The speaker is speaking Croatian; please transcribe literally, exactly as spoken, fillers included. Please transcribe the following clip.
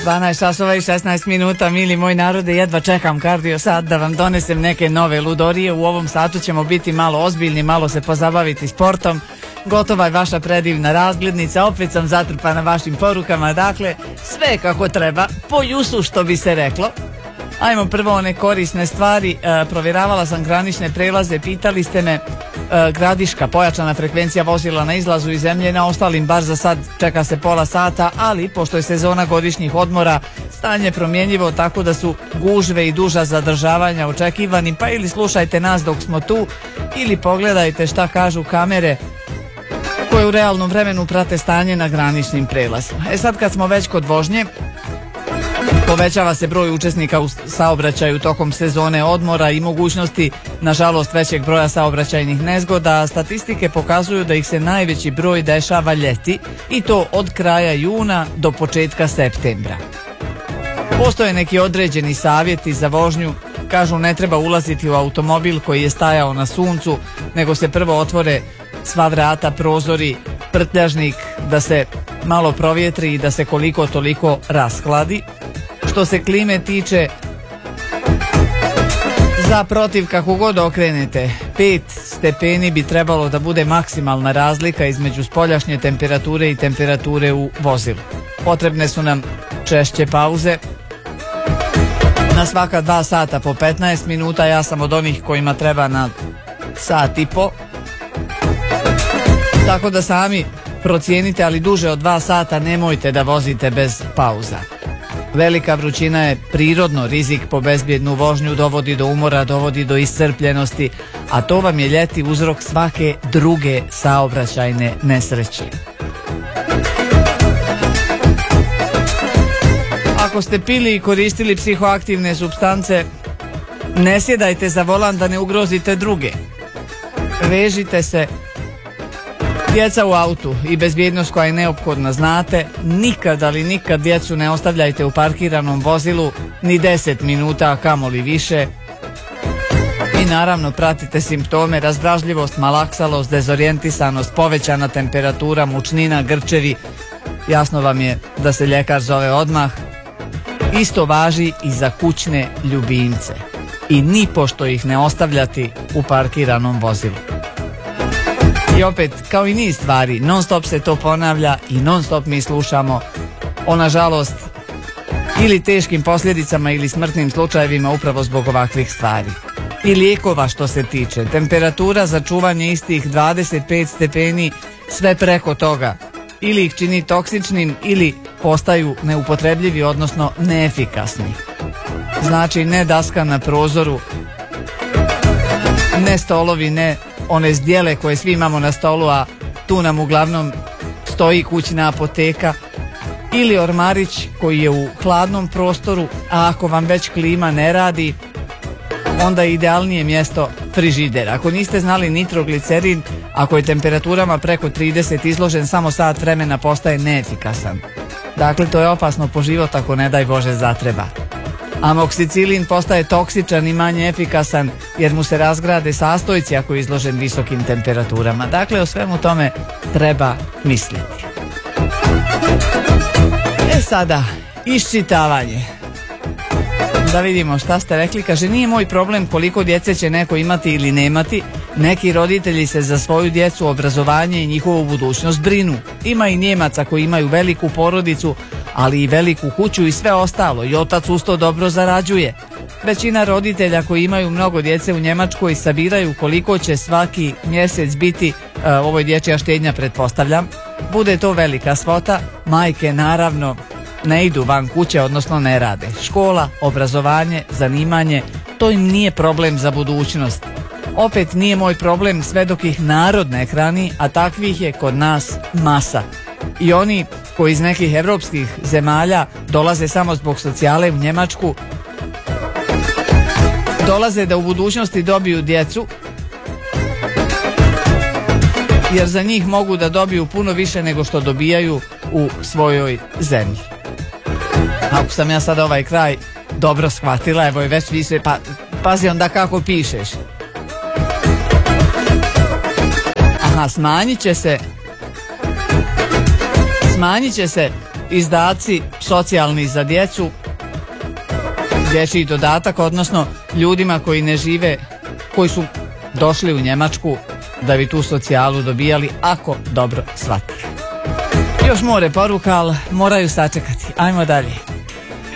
dvanaest časova i šesnaest minuta, mili moj narode, jedva čekam kardio sat da vam donesem neke nove ludorije. U ovom satu ćemo biti malo ozbiljni, malo se pozabaviti sportom. Gotova je vaša predivna razglednica, opet sam zatrpana vašim porukama, dakle sve kako treba, po jusu što bi se reklo. Ajmo prvo one korisne stvari. E, provjeravala sam granične prelaze, pitali ste me, e, Gradiška, pojačana frekvencija vozila na izlazu iz zemlje, na ostalim bar za sad čeka se pola sata, ali pošto je sezona godišnjih odmora, stanje promjenjivo, tako da su gužve i duža zadržavanja očekivani, pa ili slušajte nas dok smo tu, ili pogledajte šta kažu kamere koje u realnom vremenu prate stanje na graničnim prelazima. E sad kad smo već kod vožnje, povećava se broj učesnika u saobraćaju tokom sezone odmora i mogućnosti, nažalost, većeg broja saobraćajnih nezgoda. Statistike pokazuju da ih se najveći broj dešava ljeti i to od kraja juna do početka septembra. Postoje neki određeni savjeti za vožnju. Kažu ne treba ulaziti u automobil koji je stajao na suncu, nego se prvo otvore sva vrata, prozori, prtljažnik, da se malo provjetri i da se koliko toliko rashladi. Što se klime tiče, za protiv kako god okrenete, pet stepeni bi trebalo da bude maksimalna razlika između spoljašnje temperature i temperature u vozilu. Potrebne su nam češće pauze, na svaka dva sata po petnaest minuta, ja sam od onih kojima treba na sat i po. Tako da sami procijenite, ali duže od dva sata nemojte da vozite bez pauza. Velika vrućina je prirodno rizik po bezbjednu vožnju, dovodi do umora, dovodi do iscrpljenosti, a to vam je ljeti uzrok svake druge saobraćajne nesreće. Ako ste pili i koristili psihoaktivne supstance, ne sjedajte za volan da ne ugrozite druge. Vežite se. Djeca u autu i bezbjednost koja je neophodna, znate, nikad, ali nikad djecu ne ostavljajte u parkiranom vozilu ni deset minuta, a kamoli više. I naravno pratite simptome: razdražljivost, malaksalost, dezorijentisanost, povećana temperatura, mučnina, grčevi. Jasno vam je da se ljekar zove odmah. Isto važi i za kućne ljubimce. I nipošto ih ne ostavljati u parkiranom vozilu. I opet, kao i niz stvari, non stop se to ponavlja i non stop mi slušamo o, nažalost, ili teškim posljedicama ili smrtnim slučajevima upravo zbog ovakvih stvari. I lijekova što se tiče, temperatura za čuvanje istih dvadeset pet stepeni, sve preko toga ili ih čini toksičnim ili postaju neupotrebljivi, odnosno neefikasni. Znači, ne daska na prozoru, ne stolovi, ne one zdjele koje svi imamo na stolu, a tu nam uglavnom stoji kućna apoteka, ili ormarić koji je u hladnom prostoru, a ako vam već klima ne radi, onda je idealnije mjesto frižider. Ako niste znali, nitroglicerin, ako je temperaturama preko trideset izložen, samo sat vremena postaje neefikasan. Dakle, to je opasno po život ako ne daj Bože zatreba. Amoksicilin postaje toksičan i manje efikasan jer mu se razgrade sastojci ako je izložen visokim temperaturama. Dakle, o svemu tome treba misliti. E sada, iščitavanje. Da vidimo šta ste rekli. Kaže, nije moj problem koliko djece će neko imati ili nemati. Neki roditelji se za svoju djecu, obrazovanje i njihovu budućnost brinu. Ima i Njemaca koji imaju veliku porodicu, ali i veliku kuću i sve ostalo, i otac usto dobro zarađuje. Većina roditelja koji imaju mnogo djece u Njemačkoj sabiraju koliko će svaki mjesec biti, e, ovo je dječja štednja pretpostavljam, bude to velika svota. Majke naravno ne idu van kuće, odnosno ne rade. Škola, obrazovanje, zanimanje, to im nije problem za budućnost. Opet nije moj problem sve dok ih narod ne hrani, a takvih je kod nas masa. I oni koji iz nekih evropskih zemalja dolaze samo zbog socijale u Njemačku, dolaze da u budućnosti dobiju djecu, jer za njih mogu da dobiju puno više nego što dobijaju u svojoj zemlji. Ako sam ja sad ovaj kraj dobro shvatila, evo je već više, pa pazi onda kako pišeš. Aha, smanjit će se smanjit će se izdaci socijalni za djecu, dječji dodatak, odnosno ljudima koji ne žive, koji su došli u Njemačku da bi tu socijalu dobijali, ako dobro shvatili. Još more poruka, ali moraju sačekati. Ajmo dalje.